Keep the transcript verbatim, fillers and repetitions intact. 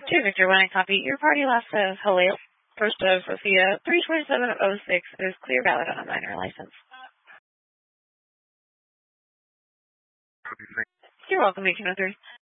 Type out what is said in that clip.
Two Victor, when I copy your party last of Halil, first of Sophia, three twenty-seven oh six is clear valid on a minor license. You're welcome, Agent oh three.